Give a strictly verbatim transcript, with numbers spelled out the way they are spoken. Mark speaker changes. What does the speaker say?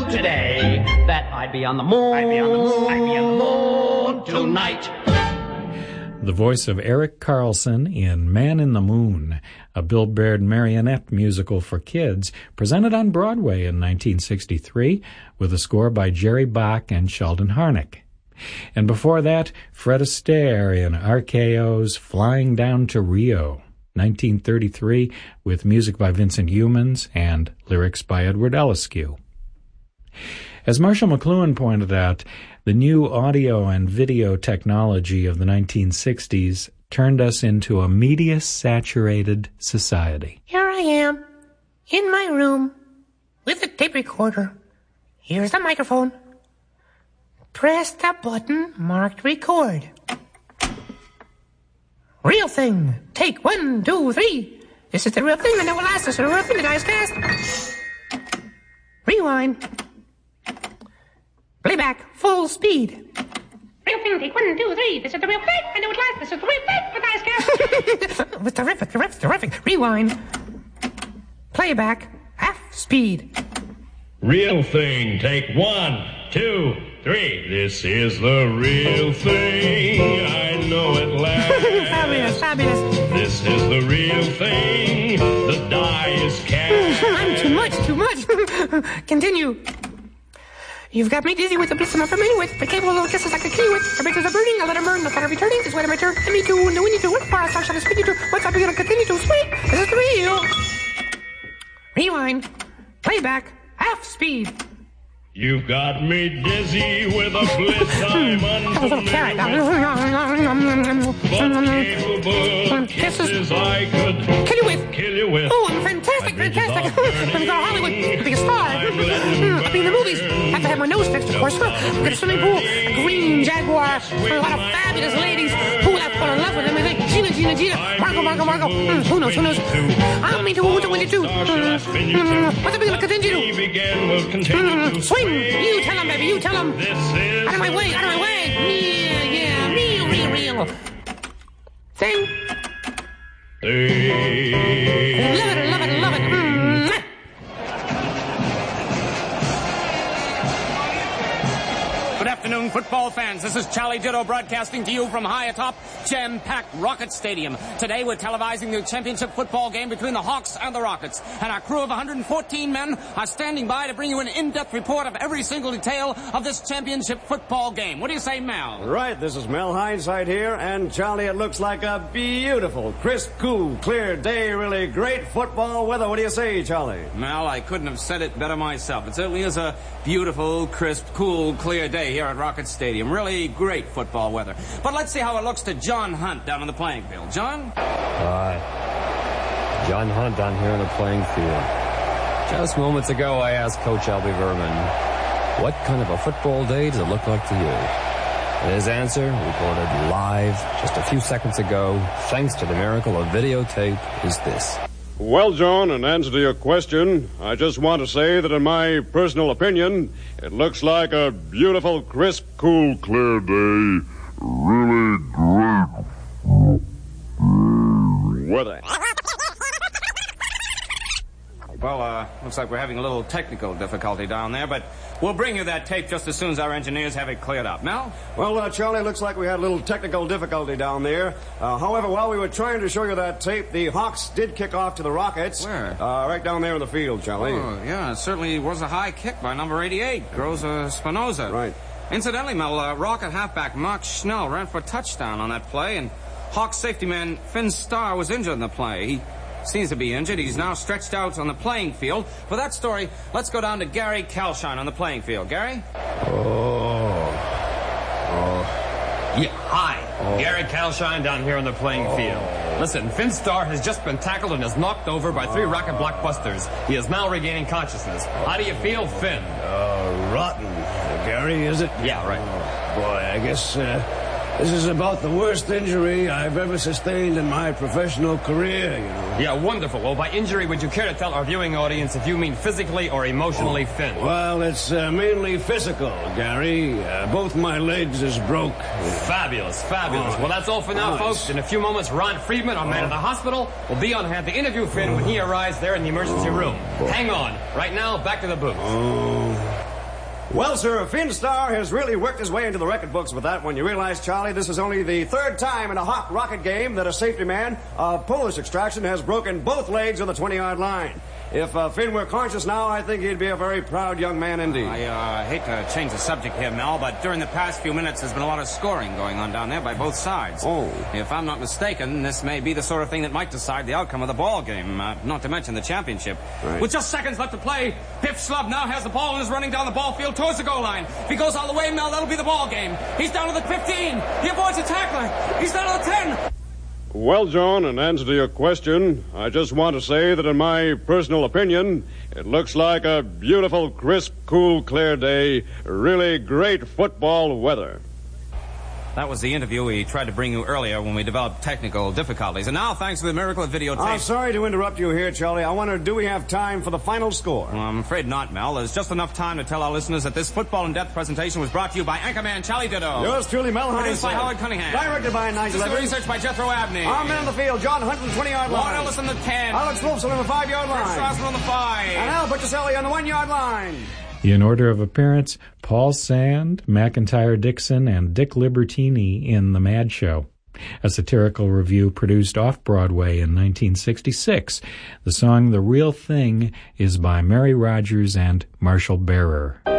Speaker 1: today that I'd be on the moon, I'd be on the moon, I'd be on the moon tonight.
Speaker 2: The voice of Eric Carlson in Man in the Moon, a Bill Baird marionette musical for kids presented on Broadway in nineteen sixty-three with a score by Jerry Bach and Sheldon Harnick. And before that, Fred Astaire in R K O's Flying Down to Rio, nineteen thirty-three, with music by Vincent Youmans and lyrics by Edward Elescu. As Marshall McLuhan pointed out, the new audio and video technology of the nineteen sixties turned us into a media-saturated society.
Speaker 3: Here I am, in my room, with a tape recorder. Here's the microphone. Press the button marked record. Real thing. Take one, two, three. This is the real thing that never lasts. This is the real thing that dies fast. Rewind. Playback, full speed. Real thing, take one, two, three. This is the real thing. I know it lasts. This is the real thing that dies fast. It was terrific, terrific, terrific. Rewind. Playback, half speed.
Speaker 4: Real thing, take one, two, three. This is the real thing. I know it lasts.
Speaker 3: Fabulous, fabulous.
Speaker 4: This is the real thing. The die is cast.
Speaker 3: I'm too much, too much. Continue. You've got me dizzy with the bliss I'm not familiar with, but capable of kisses I can kill you with. The breakers are burning, I let them burn, the fire returning, this way to my turn. And me too, and we need to, what far shall I speak you to? What's up, you're gonna continue to sweet? This is the real. Rewind. Playback. Half speed.
Speaker 4: You've got me dizzy with a bliss I'm unfamiliar with. But capable kisses I could
Speaker 3: kill you with.
Speaker 4: Kill you with.
Speaker 3: Oh, I'm fantastic, fantastic. I'm gonna go to Hollywood, I'll be a star. I'll be in the movies. Have to have my nose fixed, of course. I've got a swimming pool, a green Jaguar, a lot of fabulous ladies who will have to fall in love with everything. Gina, Gina, Gina, Marco, Marco, Marco. Mm, who knows, who knows? I'm into who to win it too. Mm, what's it gonna continue to? Mm, swing. You tell him, baby, you tell him. Out of my way, out of my way. Yeah, yeah, real, real, real. Thing. Love it, love it, love it. Mm.
Speaker 5: Good afternoon, football fans. This is Charlie Ditto broadcasting to you from high atop jam-packed Rocket Stadium. Today we're televising the championship football game between the Hawks and the Rockets. And our crew of one hundred fourteen men are standing by to bring you an in-depth report of every single detail of this championship football game. What do you say, Mel?
Speaker 6: Right, this is Mel Hindsight here. And, Charlie, it looks like a beautiful, crisp, cool, clear day. Really great football weather. What do you say, Charlie?
Speaker 5: Mel, I couldn't have said it better myself. It certainly is a beautiful, crisp, cool, clear day here at Rocket Stadium. Really great football weather. But let's see how it looks to John Hunt down on the playing field. John?
Speaker 7: Hi. John Hunt down here on the playing field. Just moments ago, I asked Coach Albie Verman, what kind of a football day does it look like to you? And his answer, recorded live just a few seconds ago, thanks to the miracle of videotape, is this.
Speaker 8: Well, John, in answer to your question, I just want to say that in my personal opinion, it looks like a beautiful, crisp, cool, clear day. Really great weather.
Speaker 5: Well, uh, looks like we're having a little technical difficulty down there, but we'll bring you that tape just as soon as our engineers have it cleared up. Mel?
Speaker 6: Well, uh, Charlie, looks like we had a little technical difficulty down there. Uh, however, while we were trying to show you that tape, the Hawks did kick off to the Rockets.
Speaker 5: Where?
Speaker 6: Uh, right down there in the field, Charlie.
Speaker 5: Oh, yeah, it certainly was a high kick by number eighty-eight, Groza Spinoza.
Speaker 6: Right.
Speaker 5: Incidentally, Mel, uh, Rocket halfback Mark Schnell ran for a touchdown on that play, and Hawks safety man Finn Starr was injured in the play. He seems to be injured. He's now stretched out on the playing field. For that story, let's go down to Gary Kalshine on the playing field. Gary?
Speaker 7: Oh. Oh.
Speaker 9: Yeah, hi. Oh. Gary Kalshine down here on the playing oh. field. Listen, Finn Starr has just been tackled and is knocked over by three Rocket blockbusters. He is now regaining consciousness. How do you feel, Finn?
Speaker 10: Uh, rotten. Uh, Gary, is it?
Speaker 9: Yeah, right.
Speaker 10: Oh, boy, I guess, uh... this is about the worst injury I've ever sustained in my professional career, you know.
Speaker 9: Yeah, wonderful. Well, by injury, would you care to tell our viewing audience if you mean physically or emotionally oh. Finn?
Speaker 10: Well, it's uh, mainly physical, Gary. Uh, both my legs is broke.
Speaker 9: Fabulous, fabulous. Oh. Well, that's all for now, nice. folks. In a few moments, Ron Friedman, our oh. man at the hospital, will be on hand to interview Finn oh. when he arrives there in the emergency oh. room. Boy. Hang on. Right now, back to the booth.
Speaker 10: Oh.
Speaker 6: Well, sir, Finn Starr has really worked his way into the record books with that one. You realize, Charlie, this is only the third time in a Hawk Rocket game that a safety man of Polish extraction has broken both legs on the twenty-yard line. If uh, Finn were conscious now, I think he'd be a very proud young man indeed.
Speaker 5: I uh, hate to change the subject here, Mel, but during the past few minutes there's been a lot of scoring going on down there by both sides.
Speaker 6: Oh.
Speaker 5: If I'm not mistaken, this may be the sort of thing that might decide the outcome of the ball game, uh, not to mention the championship.
Speaker 6: Right.
Speaker 5: With just seconds left to play, Pip Slub now has the ball and is running down the ball field towards the goal line. If he goes all the way, Mel, that'll be the ball game. He's down to the fifteen. He avoids a tackler. He's down to the ten.
Speaker 8: Well, John, in answer to your question, I just want to say that in my personal opinion, it looks like a beautiful, crisp, cool, clear day. Really great football weather.
Speaker 5: That was the interview we tried to bring you earlier when we developed technical difficulties. And now, thanks to the miracle of videotape...
Speaker 6: I'm sorry to interrupt you here, Charlie. I wonder, do we have time for the final score?
Speaker 5: Well, I'm afraid not, Mel. There's just enough time to tell our listeners that this Football in Depth presentation was brought to you by Anchorman Charlie Ditto.
Speaker 6: Yours truly, Mel Hines.
Speaker 5: Produced by Howard Cunningham.
Speaker 6: Directed by Nigel
Speaker 5: Assistant
Speaker 6: Evans.
Speaker 5: research by Jethro Abney.
Speaker 6: Our man on the field, John Hunt on the twenty-yard line.
Speaker 5: Warren Ellison on the ten.
Speaker 6: Alex Wolfson on the five-yard line.
Speaker 5: Chris Strassman on the five.
Speaker 6: And Al Butticelli on the one-yard line.
Speaker 2: In order of appearance, Paul Sand, McIntyre Dixon, and Dick Libertini in The Mad Show, a satirical review produced off-Broadway in nineteen sixty-six. The song The Real Thing is by Mary Rogers and Marshall Bearer.